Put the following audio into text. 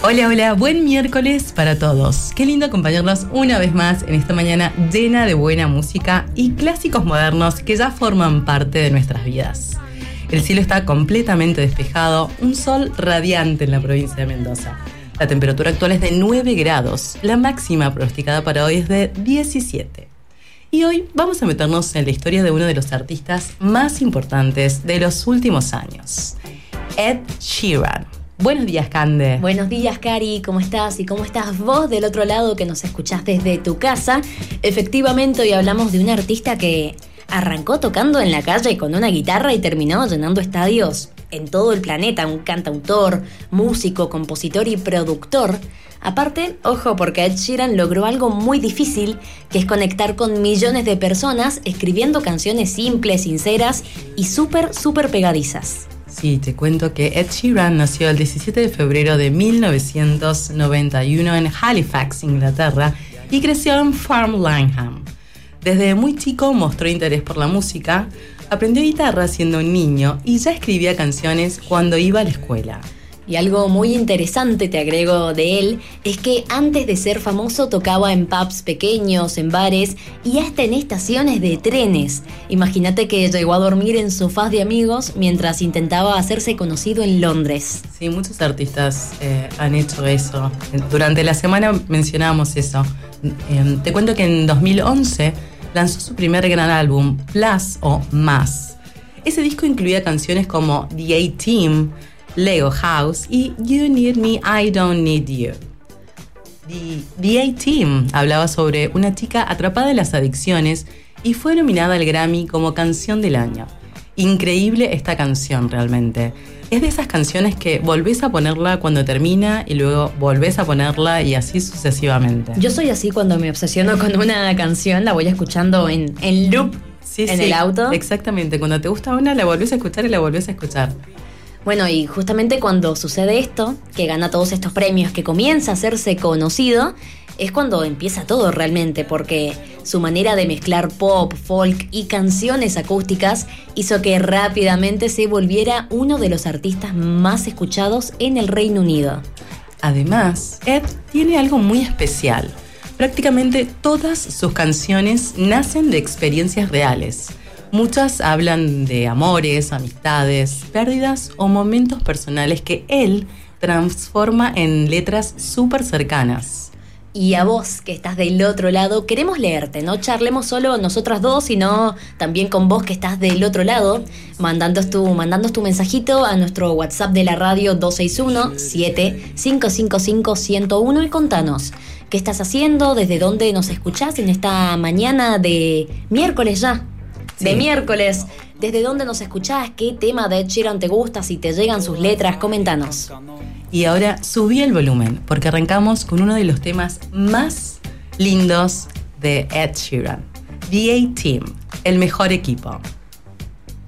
Hola, hola, buen miércoles para todos. Qué lindo acompañarnos una vez más en esta mañana llena de buena música y clásicos modernos que ya forman parte de nuestras vidas. El cielo está completamente despejado, un sol radiante en la provincia de Mendoza. La temperatura actual es de 9 grados, la máxima pronosticada para hoy es de 17. Y hoy vamos a meternos en la historia de uno de los artistas más importantes de los últimos años, Ed Sheeran. Buenos días, Cande. Buenos días, Cari. ¿Cómo estás? ¿Y cómo estás vos del otro lado que nos escuchás desde tu casa? Efectivamente, hoy hablamos de un artista que arrancó tocando en la calle con una guitarra y terminó llenando estadios en todo el planeta. Un cantautor, músico, compositor y productor. Aparte, ojo, porque Ed Sheeran logró algo muy difícil, que es conectar con millones de personas escribiendo canciones simples, sinceras y súper pegadizas. Sí, te cuento que Ed Sheeran nació el 17 de febrero de 1991 en Halifax, Inglaterra, y creció en Farmlingham. Desde muy chico mostró interés por la música, aprendió guitarra siendo un niño y ya escribía canciones cuando iba a la escuela. Y algo muy interesante, te agrego, de él, es que antes de ser famoso tocaba en pubs pequeños, en bares y hasta en estaciones de trenes. Imagínate que llegó a dormir en sofás de amigos mientras intentaba hacerse conocido en Londres. Sí, muchos artistas han hecho eso. Durante la semana mencionábamos eso. Te cuento que en 2011 lanzó su primer gran álbum, Plus o Más. Ese disco incluía canciones como The A-Team, Lego House y You Need Me, I Don't Need You. The A-Team hablaba sobre una chica atrapada en las adicciones y fue nominada al Grammy como Canción del Año. Increíble esta canción realmente. Es de esas canciones que volvés a ponerla cuando termina y luego volvés a ponerla y así sucesivamente. Yo soy así cuando me obsesiono con una canción, la voy escuchando en loop en el auto. Exactamente, cuando te gusta una la volvés a escuchar y la volvés a escuchar. Bueno, y justamente cuando sucede esto, que gana todos estos premios, que comienza a hacerse conocido, es cuando empieza todo realmente, porque su manera de mezclar pop, folk y canciones acústicas hizo que rápidamente se volviera uno de los artistas más escuchados en el Reino Unido. Además, Ed tiene algo muy especial. Prácticamente todas sus canciones nacen de experiencias reales. Muchas hablan de amores, amistades, pérdidas o momentos personales que él transforma en letras súper cercanas. Y a vos, que estás del otro lado, queremos leerte, no charlemos solo nosotras dos, sino también con vos que estás del otro lado, mandándonos tu mensajito a nuestro WhatsApp de la radio 261-7555-101 y contanos qué estás haciendo, desde dónde nos escuchás en esta mañana de miércoles ya. Sí. De miércoles, ¿desde dónde nos escuchás? ¿Qué tema de Ed Sheeran te gusta? Si te llegan sus letras, coméntanos. Y ahora subí el volumen, porque arrancamos con uno de los temas más lindos de Ed Sheeran, The A-Team, el mejor equipo.